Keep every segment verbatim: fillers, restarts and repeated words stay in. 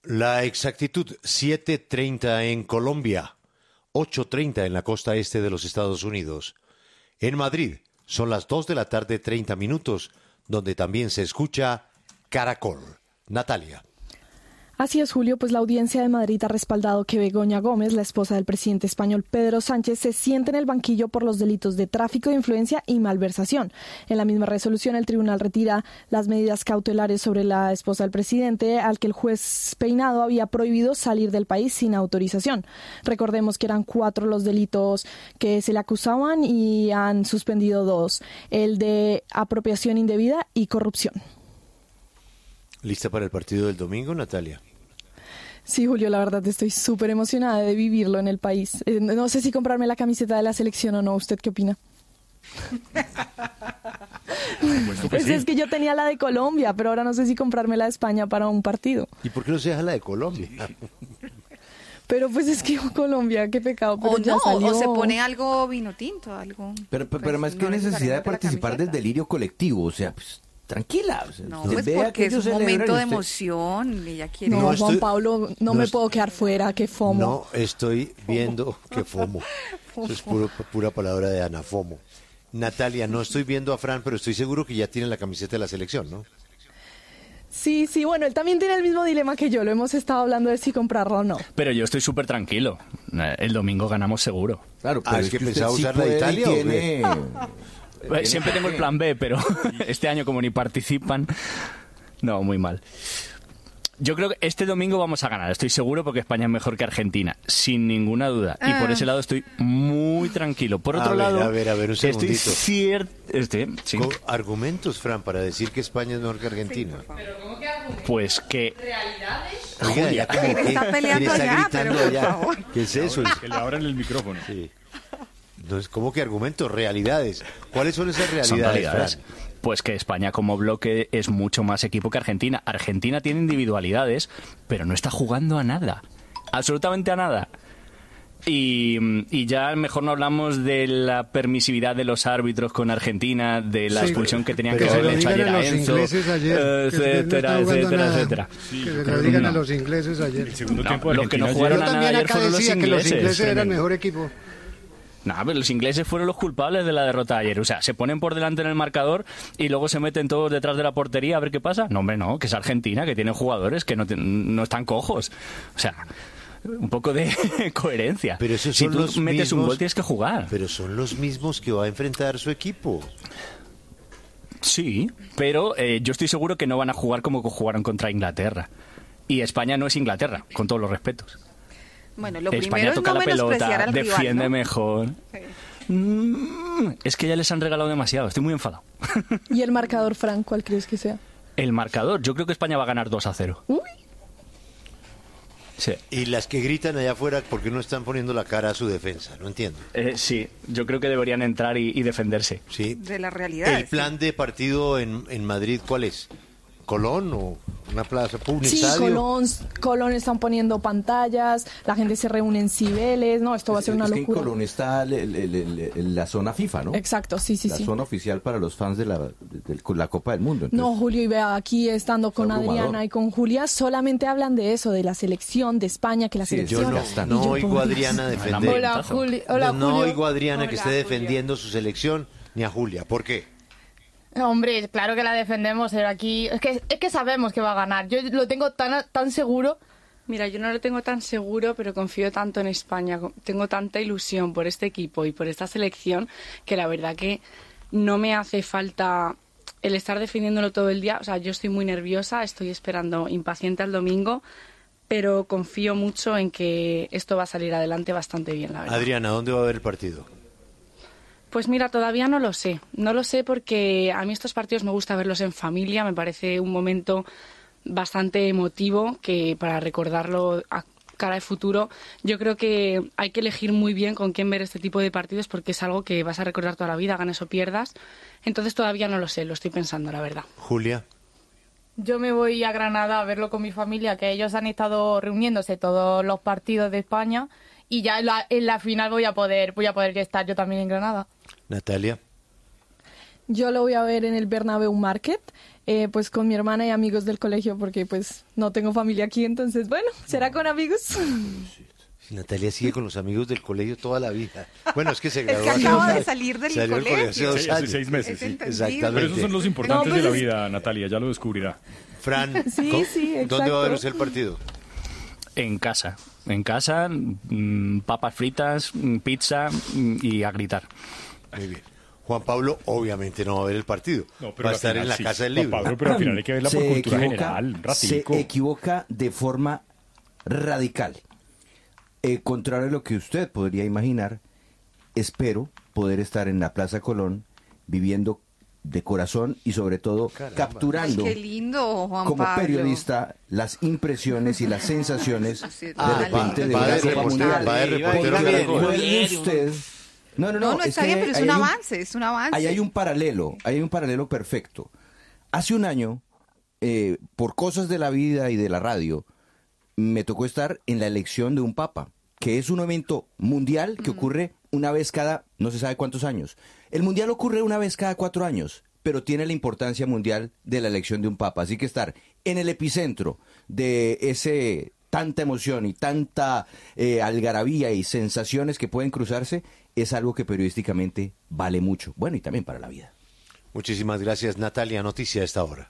La exactitud, siete treinta en Colombia, ocho treinta en la costa este de los Estados Unidos. En Madrid son las dos de la tarde, treinta minutos, donde también se escucha Caracol. Natalia. Así es, Julio, pues la Audiencia de Madrid ha respaldado que Begoña Gómez, la esposa del presidente español Pedro Sánchez, se siente en el banquillo por los delitos de tráfico de influencia y malversación. En la misma resolución, el tribunal retira las medidas cautelares sobre la esposa del presidente, al que el juez Peinado había prohibido salir del país sin autorización. Recordemos que eran cuatro los delitos que se le acusaban y han suspendido dos, el de apropiación indebida y corrupción. ¿Lista para el partido del domingo, Natalia? Sí, Julio, la verdad estoy súper emocionada de vivirlo en el país. Eh, no sé si comprarme la camiseta de la selección o no. ¿Usted qué opina? Pues, pues sí. Es que yo tenía la de Colombia, pero ahora no sé si comprarme la de España para un partido. ¿Y por qué no se deja la de Colombia? Pero pues es que Colombia, qué pecado, pero o ya no, salió. o se pone algo vino tinto, algo... Pero, pero, pues, pero más que no necesidad de necesariamente la participar del camiseta. delirio colectivo, o sea, pues, tranquila. O sea, No, usted pues vea porque que es ellos un celebran momento y de usted- emoción, ella quiere... No, No Juan estoy- Pablo, no, no me est- puedo quedar fuera, qué fomo. No, estoy viendo que FOMO. Eso es puro- pura palabra de Ana, FOMO. Natalia, no estoy viendo a Fran, pero estoy seguro que ya tiene la camiseta de la selección, ¿no? Sí, sí, bueno, él también tiene el mismo dilema que yo, lo hemos estado hablando de si comprarlo o no. Pero yo estoy súper tranquilo. Eh, El domingo ganamos seguro. Claro, Ah, pero es que usted pensaba sí usar la de puede y Italia, ¿o qué? tiene- Eh, Siempre tengo el plan B, pero este año como ni participan, no, muy mal. Yo creo que este domingo vamos a ganar, estoy seguro, porque España es mejor que Argentina, sin ninguna duda. Y por Ah. ese lado estoy muy tranquilo. Por A otro ver, lado, a ver, a ver, un estoy segundito. cierto... Este, sí, Con argumentos, Fran, para decir que España es mejor que Argentina. pues que... Oiga, ya como ¿Quién que- está peleando ¿quién está allá? gritando Pero, por allá? favor. ¿Qué es eso? Que le abran el micrófono. Sí. No es como que argumentos, realidades. ¿Cuáles son esas realidades, Son realidades. Fran? Pues que España como bloque es mucho más equipo que Argentina. Argentina tiene individualidades, pero no está jugando a nada. Absolutamente a nada. Y, y ya mejor no hablamos de la permisividad de los árbitros con Argentina, de la Sí, expulsión que tenían pero que se haberle lo hecho digan ayer a a los Enzo, ingleses ayer, eh, que ustedes no etcétera, están jugando etcétera, nada. etcétera. Que se lo digan No. a los ingleses ayer. El segundo No, tiempo de los que no Argentina jugaron Yo a nada también ayer acá fueron los decía que los ingleses. ingleses eran Tremendo. mejor equipo. No, pero los ingleses fueron los culpables de la derrota de ayer. O sea, se ponen por delante en el marcador y luego se meten todos detrás de la portería a ver qué pasa. No, hombre, no, que es Argentina, que tiene jugadores que no, te- no están cojos. O sea, un poco de coherencia. Pero esos si son tú los metes un mismos- gol, tienes que jugar. Pero son los mismos que va a enfrentar su equipo. Sí, pero eh, yo estoy seguro que no van a jugar como jugaron contra Inglaterra. Y España no es Inglaterra, con todos los respetos. Bueno, lo España primero es toca no la menospreciar pelota, al rival, defiende ¿no? mejor. Sí. Mm, es que ya les han regalado demasiado, estoy muy enfadado. ¿Y el marcador, Fran, cuál crees que sea? El marcador, yo creo que España va a ganar dos a cero. Uy, Sí. Y las que gritan allá afuera, ¿por qué no están poniendo la cara a su defensa? No entiendo. Eh, sí, yo creo que deberían entrar y, y defenderse. Sí. De la realidad. ¿El plan de partido en, en Madrid cuál es? ¿Colón o una plaza pública? sí, Colón, Colón están poniendo pantallas, la gente se reúne en Cibeles, no, esto va a ser una es que locura. en Colón está el- el- el- el- el- la zona FIFA, ¿no? Exacto, sí, sí, la sí. zona oficial para los fans de la, de- de la Copa del Mundo. No, Entonces, Julio, y vea, aquí estando con abrumador. Adriana y con Julia, solamente hablan de eso, de la selección, de España, que la Sí, selección... Yo no, Bastante. no Y yo, oigo por a Dios. Adriana defender. Hola, Hola, Juli, hola, no, no Julio. oigo a Adriana que Hola, esté Julia. defendiendo su selección ni a Julia. ¿Por qué? Hombre, claro que la defendemos, pero aquí es que, es que sabemos que va a ganar. Yo lo tengo tan, tan seguro. Mira, yo no lo tengo tan seguro, pero confío tanto en España, tengo tanta ilusión por este equipo y por esta selección, que la verdad que no me hace falta el estar defendiéndolo todo el día. O sea, yo estoy muy nerviosa, estoy esperando impaciente al domingo, pero confío mucho en que esto va a salir adelante bastante bien, la verdad. Adriana, ¿dónde va a haber el partido? Pues mira, todavía no lo sé. No lo sé porque a mí estos partidos me gusta verlos en familia, me parece un momento bastante emotivo que para recordarlo a cara de futuro. Yo creo que hay que elegir muy bien con quién ver este tipo de partidos porque es algo que vas a recordar toda la vida, ganes o pierdas. Entonces todavía no lo sé, lo estoy pensando, la verdad. Julia. Yo me voy a Granada a verlo con mi familia, que ellos han estado reuniéndose todos los partidos de España y ya en la, en la final voy a poder voy a poder estar yo también en Granada. Natalia. Yo lo voy a ver en el Bernabéu Market. eh, pues con mi hermana y amigos del colegio, porque pues no tengo familia aquí, entonces bueno, será con amigos. Natalia sigue con los amigos del colegio toda la vida. Bueno, es que se Es graduó que hace acaba dos de años. salir del Salió del colegio. hace dos Sí, hace años. seis meses, Es sí. entendible. Exactamente. Pero esos son los importantes No, pues de la es- vida, Natalia, ya lo descubrirá. Fran, Sí, ¿cómo- sí, ¿dónde exacto. va a verse el partido? En casa. En casa, mm, papas fritas, mm, pizza mm, y a gritar. Muy bien. Juan Pablo obviamente no va a ver el partido. No, pero va a al estar final en la sí. casa del Juan libro. Pablo, pero al final hay que verla por Se cultura equivoca- general, un se ratico. equivoca de forma radical. Eh, contrario a lo que usted podría imaginar, espero poder estar en la Plaza Colón viviendo de corazón y sobre todo capturando Qué lindo, Juan como Pablo. periodista las impresiones y las sensaciones Sí, de ah, repente va- de va una de Copa reportero, Mundial. va de reportero Oiga, Caracol. recuerde usted. No, no, no, No, no, es está que bien, pero es ahí un hay avance, es un avance. Ahí hay un paralelo, hay un paralelo perfecto. Hace un año, eh, por cosas de la vida y de la radio, me tocó estar en la elección de un papa, que es un evento mundial que ocurre una vez cada, no se sabe cuántos años. El mundial ocurre una vez cada cuatro años, pero tiene la importancia mundial de la elección de un papa. Así que estar en el epicentro de ese tanta emoción y tanta eh, algarabía y sensaciones que pueden cruzarse es algo que periodísticamente vale mucho. Bueno, y también para la vida. Muchísimas gracias, Natalia. Noticia a esta hora.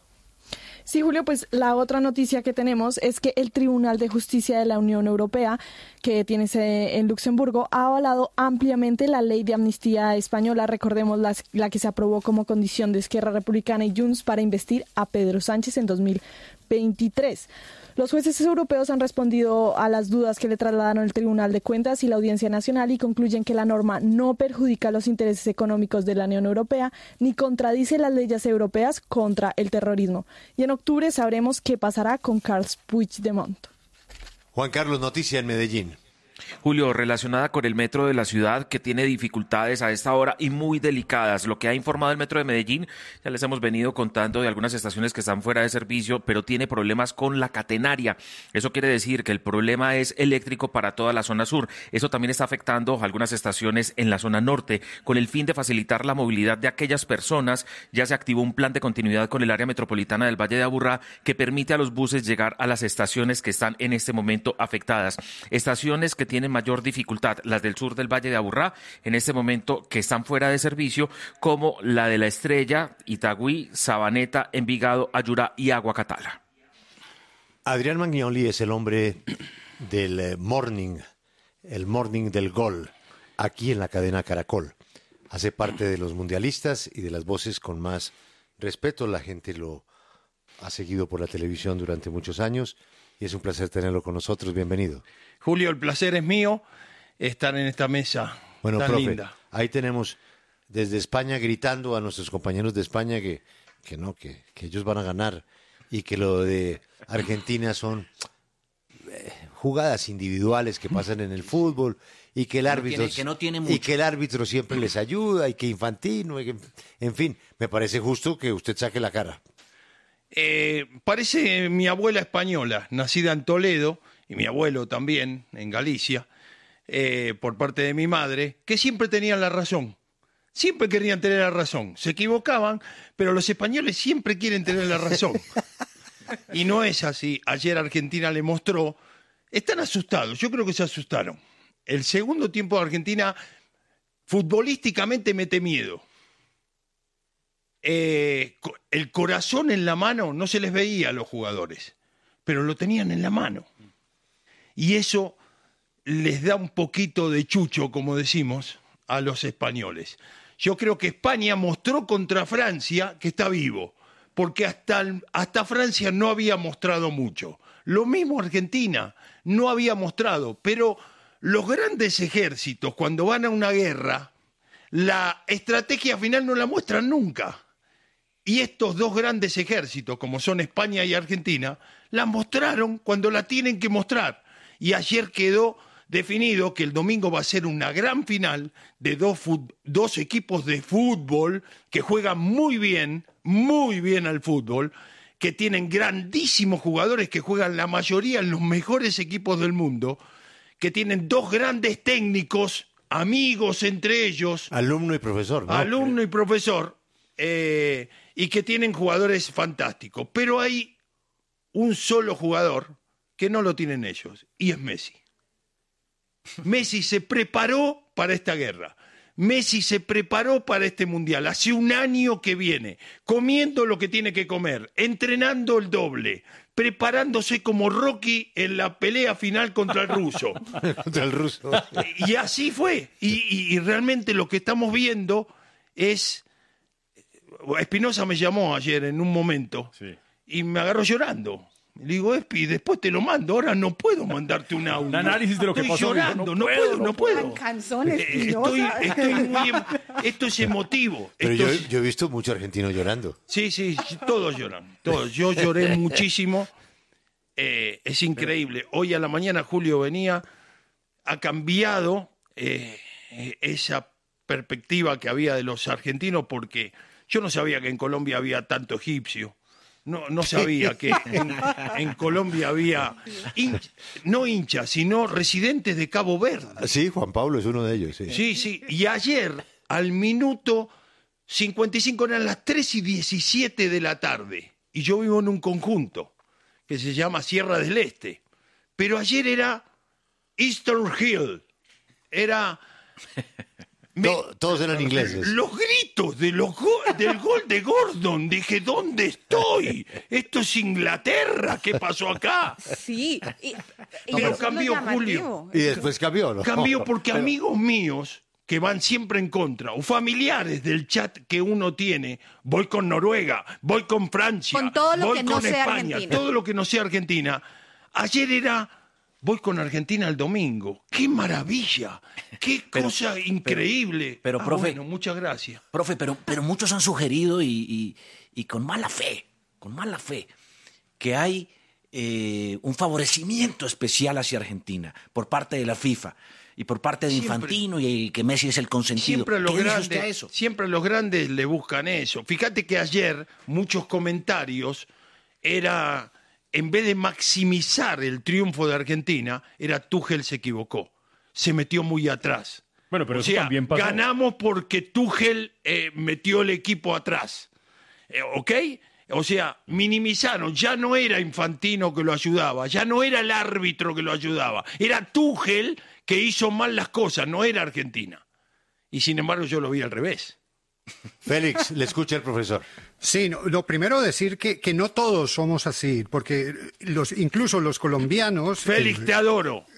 Sí, Julio, pues la otra noticia que tenemos es que el Tribunal de Justicia de la Unión Europea, que tiene sede en Luxemburgo, ha avalado ampliamente la ley de amnistía española, recordemos la, la que se aprobó como condición de Esquerra Republicana y Junts para investir a Pedro Sánchez en dos mil veintitrés. Los jueces europeos han respondido a las dudas que le trasladaron el Tribunal de Cuentas y la Audiencia Nacional y concluyen que la norma no perjudica los intereses económicos de la Unión Europea ni contradice las leyes europeas contra el terrorismo. Y en octubre sabremos qué pasará con Carles Puigdemont. Juan Carlos, noticia en Medellín. Julio, relacionada con el metro de la ciudad que tiene dificultades a esta hora y muy delicadas. Lo que ha informado el metro de Medellín, ya les hemos venido contando de algunas estaciones que están fuera de servicio, pero tiene problemas con la catenaria. Eso quiere decir que el problema es eléctrico para toda la zona sur. Eso también está afectando algunas estaciones en la zona norte. Con el fin de facilitar la movilidad de aquellas personas, ya se activó un plan de continuidad con el área metropolitana del Valle de Aburrá que permite a los buses llegar a las estaciones que están en este momento afectadas. Estaciones que tienen mayor dificultad, las del sur del Valle de Aburrá, en este momento que están fuera de servicio, como la de La Estrella, Itagüí, Sabaneta, Envigado, Ayurá y Aguacatala. Adrián Magnoli es el hombre del eh, morning, el morning del gol, aquí en la cadena Caracol. Hace parte de los mundialistas y de las voces con más respeto. La gente lo ha seguido por la televisión durante muchos años y es un placer tenerlo con nosotros. Bienvenido. Julio, el placer es mío estar en esta mesa Bueno, tan profe, linda. ahí tenemos desde España gritando a nuestros compañeros de España que, que no, que, que ellos van a ganar y que lo de Argentina son eh, jugadas individuales que pasan en el fútbol y que el no árbitro tiene- que no tiene y mucho. que el árbitro siempre les ayuda y que Infantino, y que- en fin, me parece justo que usted saque la cara. Eh, parece mi abuela española, nacida en Toledo, y mi abuelo también, en Galicia, eh, por parte de mi madre, que siempre tenían la razón. Siempre querían tener la razón. Se equivocaban, pero los españoles siempre quieren tener la razón. Y no es así. Ayer Argentina le mostró. Están asustados. Yo creo que se asustaron. El segundo tiempo de Argentina futbolísticamente mete miedo. Eh, co- el corazón en la mano no se les veía a los jugadores, pero lo tenían en la mano. Y eso les da un poquito de chucho, como decimos, a los españoles. Yo creo que España mostró contra Francia que está vivo, porque hasta, el- hasta Francia no había mostrado mucho. Lo mismo Argentina, no había mostrado, pero los grandes ejércitos, cuando van a una guerra, la estrategia final no la muestran nunca. Y estos dos grandes ejércitos, como son España y Argentina, la mostraron cuando la tienen que mostrar. Y ayer quedó definido que el domingo va a ser una gran final de dos, fut- dos equipos de fútbol que juegan muy bien, muy bien al fútbol, que tienen grandísimos jugadores que juegan la mayoría en los mejores equipos del mundo, que tienen dos grandes técnicos, amigos entre ellos, Alumno y profesor, ¿no? alumno y profesor, eh, y que tienen jugadores fantásticos. Pero hay un solo jugador que no lo tienen ellos, y es Messi. Messi se preparó para esta guerra. Messi se preparó para este mundial. Hace un año que viene, comiendo lo que tiene que comer, entrenando el doble, preparándose como Rocky en la pelea final contra el ruso. Contra el ruso. Y así fue. Y, y, y realmente lo que estamos viendo es... Espinosa me llamó ayer en un momento sí. y me agarró llorando. Le digo, Espi, después te lo mando, ahora no puedo mandarte un audio. Un análisis de lo que estoy pasó. llorando, no, no puedo, puedo, no puedo. Canzones, eh, estoy, estoy muy... Em... Esto es emotivo. Pero esto yo, es... yo he visto muchos argentinos llorando. Sí, sí, todos lloran, todos. Yo lloré muchísimo. Eh, es increíble. Hoy a la mañana Julio venía, ha cambiado eh, esa perspectiva que había de los argentinos, porque yo no sabía que en Colombia había tanto egipcio. No, no sabía que en, en Colombia había, hinch, no hinchas, sino residentes de Cabo Verde. Sí, Juan Pablo es uno de ellos. Sí, sí. sí. Y ayer, al minuto cincuenta y cinco, eran las tres y diecisiete de la tarde. Y yo vivo en un conjunto que se llama Sierra del Este. Pero ayer era Eastern Hill. Era... Me, Todos eran ingleses. Los gritos de los go del gol de Gordon. Dije, ¿dónde estoy? Esto es Inglaterra. ¿Qué pasó acá? Sí. Y, y Pero cambió Julio. Y después cambió, ¿no? Cambió porque Pero... amigos míos que van siempre en contra, o familiares del chat que uno tiene, voy con Noruega, voy con Francia, con todo lo voy que con no sea España, Argentina. todo lo que no sea Argentina. Ayer era... Voy con Argentina el domingo. ¡Qué maravilla! ¡Qué pero, cosa increíble! Pero, pero ah, profe... Bueno, muchas gracias. Profe, pero, pero muchos han sugerido, y, y, y con mala fe, con mala fe, que hay eh, un favorecimiento especial hacia Argentina por parte de la FIFA y por parte de siempre, Infantino, y que Messi es el consentido. Siempre a los ¿Qué grandes, dice usted a eso? Siempre a los grandes le buscan eso. Fíjate que ayer muchos comentarios era... En vez de maximizar el triunfo de Argentina, era Tuchel se equivocó. Se metió muy atrás. Bueno, pero o eso sea, también pasó. Ganamos porque Tuchel eh, metió el equipo atrás. Eh, ¿Ok? O sea, minimizaron. Ya no era Infantino que lo ayudaba. Ya no era el árbitro que lo ayudaba. Era Tuchel que hizo mal las cosas. No era Argentina. Y sin embargo yo lo vi al revés. Félix, le escucha el profesor. Sí, no, lo primero decir que, que no todos somos así, porque los, incluso los colombianos... Félix, el, te adoro.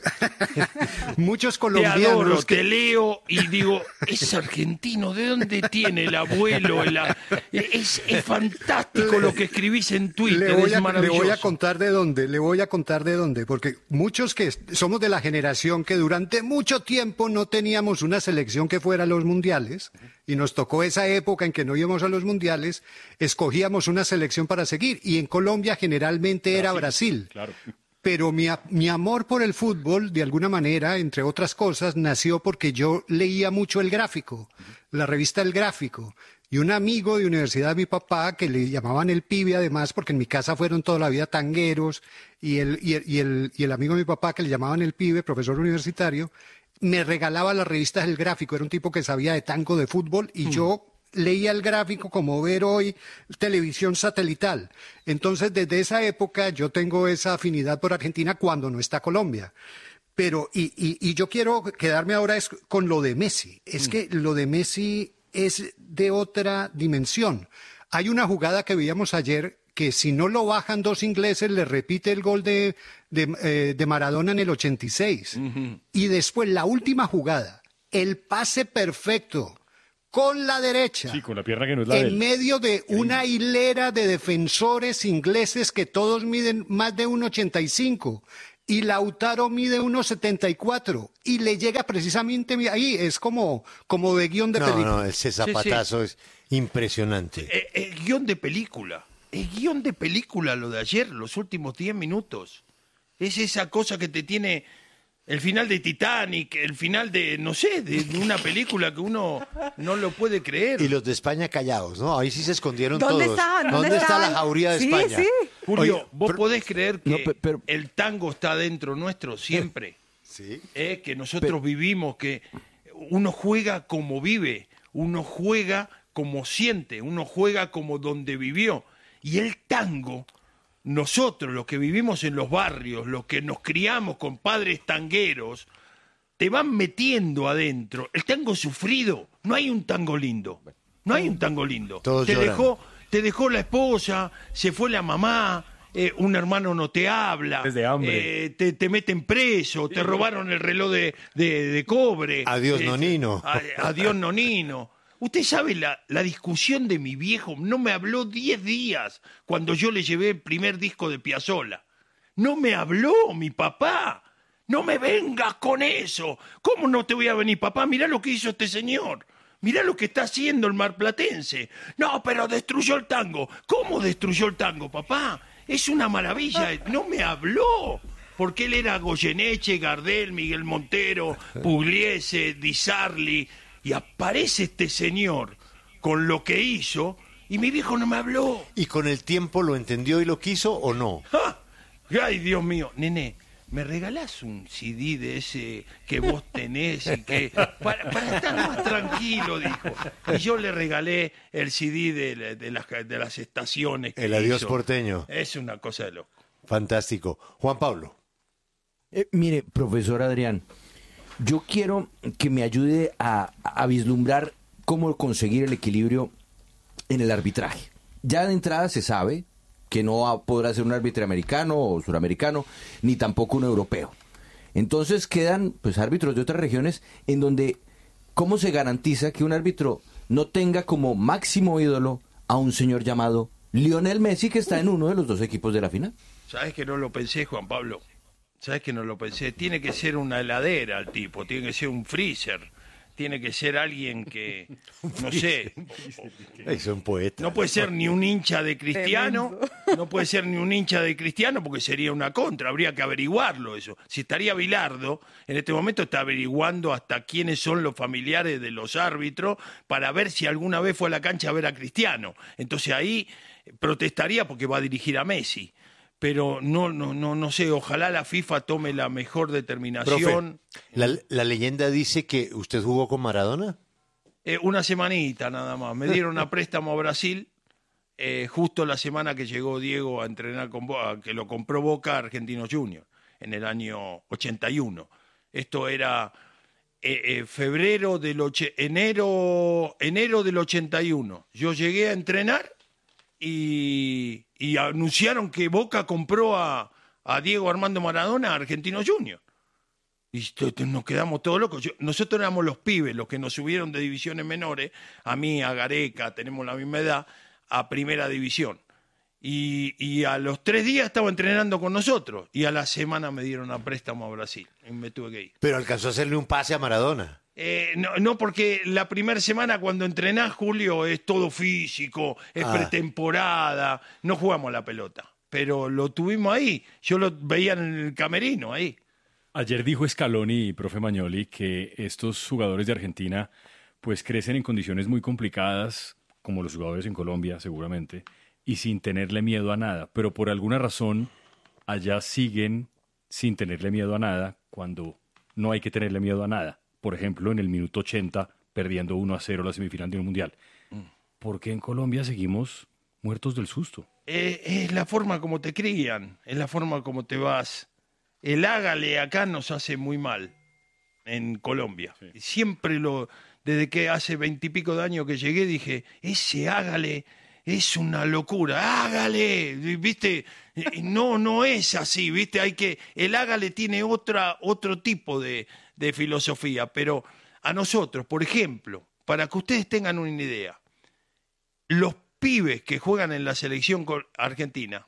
Muchos colombianos... Te adoro, que... te leo y digo, es argentino, ¿de dónde tiene el abuelo? El a... es, es fantástico lo que escribís en Twitter, le voy, es a, maravilloso. le voy a contar de dónde, le voy a contar de dónde, porque muchos que somos de la generación que durante mucho tiempo no teníamos una selección que fuera a los mundiales, y nos tocó esa época en que no íbamos a los mundiales, escogíamos una selección para seguir, y en Colombia generalmente Brasil, era Brasil. Claro. Pero mi, mi amor por el fútbol, de alguna manera, entre otras cosas, nació porque yo leía mucho El Gráfico, la revista El Gráfico, y un amigo de universidad de mi papá, que le llamaban El Pibe además, porque en mi casa fueron toda la vida tangueros, y el, y el, y el, y el amigo de mi papá, que le llamaban El Pibe, profesor universitario, me regalaba las revistas El Gráfico. Era un tipo que sabía de tango, de fútbol, y mm. yo leía El Gráfico como ver hoy televisión satelital. Entonces, desde esa época yo tengo esa afinidad por Argentina cuando no está Colombia. Pero, y, y, y yo quiero quedarme ahora es con lo de Messi. Es mm. que lo de Messi es de otra dimensión. Hay una jugada que veíamos ayer que si no lo bajan dos ingleses, le repite el gol de, de, eh, de Maradona en el ochenta y seis. Uh-huh. Y después, la última jugada, el pase perfecto con la derecha. Sí, con la pierna que no es la en de él. medio de una hilera de defensores ingleses que todos miden más de uno ochenta y cinco. Y Lautaro mide uno setenta y cuatro. Y le llega precisamente ahí. Es como, como de guión de no, película. No, no, ese zapatazo sí, sí. es impresionante. Eh, eh, guión de película. Es guión de película lo de ayer, los últimos diez minutos. Es esa cosa que te tiene el final de Titanic, el final de, no sé, de, de una película que uno no lo puede creer. Y los de España callados, ¿no? Ahí sí se escondieron ¿Dónde todos. Estaban? ¿Dónde, ¿Dónde estaban? está la jauría de sí, España? Sí. Julio, Oye, ¿vos pero, podés creer que no, pero, pero, el tango está dentro nuestro siempre? Sí. Eh, que nosotros pero, vivimos, que uno juega como vive, uno juega como siente, uno juega como donde vivió. Y el tango, nosotros, los que vivimos en los barrios, los que nos criamos con padres tangueros, te van metiendo adentro. El tango sufrido, no hay un tango lindo. No hay un tango lindo. Todos te lloran. dejó, te dejó la esposa, se fue la mamá, eh, un hermano no te habla, Desde hambre. eh, te, te meten preso, te robaron el reloj de, de, de cobre. Adiós, eh, nonino. a- adiós, nonino. Usted sabe la, la discusión de mi viejo, no me habló diez días cuando yo le llevé el primer disco de Piazzolla. No me habló mi papá. No me vengas con eso. ¿Cómo no te voy a venir, papá? Mirá lo que hizo este señor. Mirá lo que está haciendo el marplatense. No, pero destruyó el tango. ¿Cómo destruyó el tango, papá? Es una maravilla. No me habló. Porque él era Goyeneche, Gardel, Miguel Montero, Pugliese, Di Sarli. Y aparece este señor con lo que hizo y mi viejo no me habló. ¿Y con el tiempo lo entendió y lo quiso o no? ¡Ja! ¡Ay, Dios mío! Nene, ¿me regalás un C D de ese que vos tenés y que... Para, para estar más tranquilo, dijo. Y yo le regalé el C D de, de, las, de las estaciones que El Adiós hizo. Porteño. Es una cosa de loco. Fantástico. Juan Pablo. Eh, mire, profesor Adrián, yo quiero que me ayude a, a vislumbrar cómo conseguir el equilibrio en el arbitraje. Ya de entrada se sabe que no va- podrá ser un árbitro americano o suramericano, ni tampoco un europeo. Entonces quedan pues árbitros de otras regiones en donde, ¿cómo se garantiza que un árbitro no tenga como máximo ídolo a un señor llamado Lionel Messi, que está en uno de los dos equipos de la final? ¿Sabes que no lo pensé, Juan Pablo? ¿Sabes que no lo pensé? Tiene que ser una heladera el tipo, tiene que ser un freezer, tiene que ser alguien que, no sé, Es un poeta. no puede ser ni un hincha de Cristiano, no puede ser ni un hincha de Cristiano porque sería una contra, habría que averiguarlo eso. Si estaría Bilardo, en este momento está averiguando hasta quiénes son los familiares de los árbitros para ver si alguna vez fue a la cancha a ver a Cristiano. Entonces ahí protestaría porque va a dirigir a Messi. Pero no, no, no, no sé, ojalá la FIFA tome la mejor determinación. Profe, la, la leyenda dice que usted jugó con Maradona. Eh, una semanita nada más. Me dieron a préstamo a Brasil, eh, justo la semana que llegó Diego a entrenar con Boca, que lo compró Boca a Argentinos Juniors, en el año ochenta y uno. Esto era eh, eh, febrero del oche- enero, enero del ochenta y uno. Yo llegué a entrenar y, y anunciaron que Boca compró a, a Diego Armando Maradona a Argentinos Juniors. Y t- t- nos quedamos todos locos. Yo- nosotros éramos los pibes, los que nos subieron de divisiones menores, a mí, a Gareca, tenemos la misma edad, a primera división. Y, y a los tres días estaba entrenando con nosotros. Y a la semana me dieron a préstamo a Brasil. Y me tuve que ir. Pero alcanzó a hacerle un pase a Maradona. Eh, no, no, porque la primera semana cuando entrenás, Julio, es todo físico, es Ah. pretemporada, no jugamos la pelota. Pero lo tuvimos ahí. Yo lo veía en el camerino ahí. Ayer dijo Scaloni y profe Magnoli que estos jugadores de Argentina pues crecen en condiciones muy complicadas, como los jugadores en Colombia seguramente, y sin tenerle miedo a nada. Pero por alguna razón allá siguen sin tenerle miedo a nada cuando no hay que tenerle miedo a nada. Por ejemplo, en el minuto ochenta, perdiendo uno a cero la semifinal de un mundial. ¿Por qué en Colombia seguimos muertos del susto? Eh, es la forma como te crían, es la forma como te vas. El hágale acá nos hace muy mal en Colombia. Siempre lo, desde que hace veintipico de años que llegué, dije, ese hágale es una locura, hágale, viste, Y no, no es así, viste, hay que, el hágale tiene otra, otro tipo de, de filosofía, pero a nosotros, por ejemplo, para que ustedes tengan una idea, los pibes que juegan en la selección col- argentina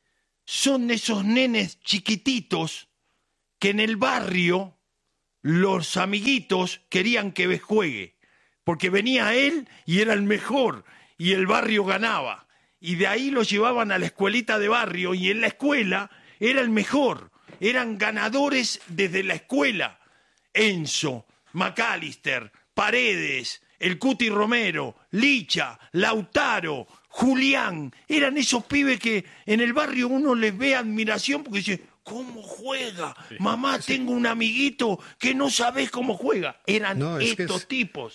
son esos nenes chiquititos que en el barrio los amiguitos querían que juegue, porque venía él y era el mejor, y el barrio ganaba. Y de ahí lo llevaban a la escuelita de barrio, y en la escuela era el mejor. Eran ganadores desde la escuela. Enzo, McAllister, Paredes, el Cuti Romero, Licha, Lautaro, Julián. Eran esos pibes que en el barrio uno les ve admiración porque dice, ¿cómo juega? Sí. Mamá, Sí. tengo un amiguito que no sabés cómo juega. Eran No, es que estos es- tipos.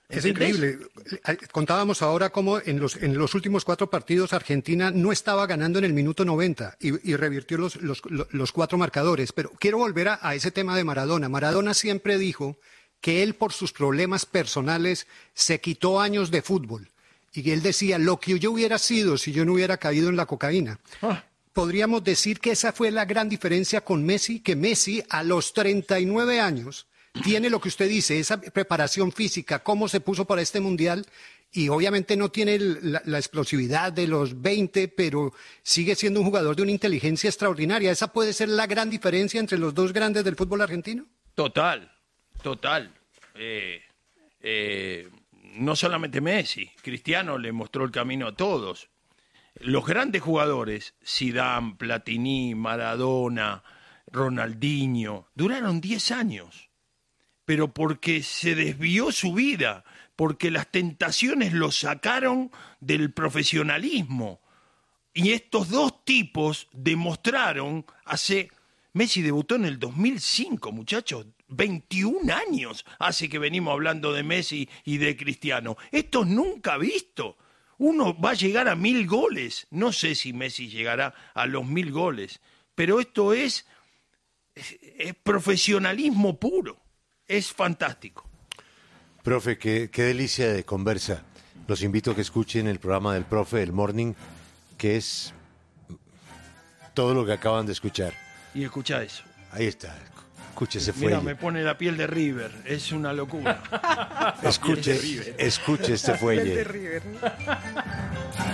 Es ¿Entendés? increíble. Contábamos ahora cómo en los, en los últimos cuatro partidos Argentina no estaba ganando en el minuto noventa y, y revirtió los, los, los cuatro marcadores. Pero quiero volver a, a ese tema de Maradona. Maradona siempre dijo que él por sus problemas personales se quitó años de fútbol. Y él decía, lo que yo hubiera sido si yo no hubiera caído en la cocaína. Ah. Podríamos decir que esa fue la gran diferencia con Messi, que Messi a los treinta y nueve años tiene lo que usted dice, esa preparación física, cómo se puso para este mundial, y obviamente no tiene el, la, la explosividad de los veinte, pero sigue siendo un jugador de una inteligencia extraordinaria. ¿Esa puede ser la gran diferencia entre los dos grandes del fútbol argentino? Total, total. Eh, eh, no solamente Messi, Cristiano le mostró el camino a todos. Los grandes jugadores, Zidane, Platini, Maradona, Ronaldinho, duraron diez años. Pero porque se desvió su vida, porque las tentaciones los sacaron del profesionalismo. Y estos dos tipos demostraron hace... Messi debutó en el dos mil cinco, muchachos, veintiún años hace que venimos hablando de Messi y de Cristiano. Esto nunca visto. Uno va a llegar a mil goles. No sé si Messi llegará a los mil goles, pero esto es, es, es profesionalismo puro. Es fantástico. Profe, qué, qué delicia de conversa. Los invito a que escuchen el programa del profe, el Morning, que es todo lo que acaban de escuchar. Y escucha eso. Ahí está. Escuche ese Mira, fuelle. me pone la piel de River. Es una locura. Escuche, escuche este fuelle.